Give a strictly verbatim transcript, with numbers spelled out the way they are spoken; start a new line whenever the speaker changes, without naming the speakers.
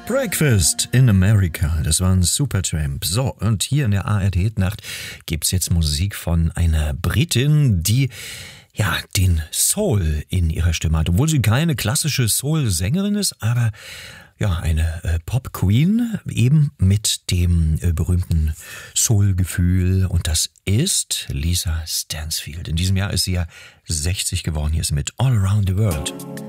Breakfast in America, das war ein Supertramp. So, und hier in der A R D-Nacht gibt's jetzt Musik von einer Britin, die ja den Soul in ihrer Stimme hat. Obwohl sie keine klassische Soul-Sängerin ist, aber ja, eine äh, Pop-Queen, eben mit dem äh, berühmten Soul-Gefühl. Und das ist Lisa Stansfield. In diesem Jahr ist sie ja sechzig geworden. Hier ist sie mit All Around the World.